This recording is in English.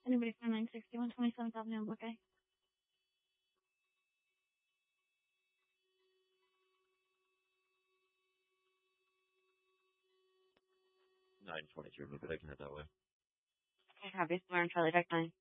Anybody for 961 27th Avenue, okay? 923, maybe I can head that way. Okay, copy. We're in Charlie Deck 9.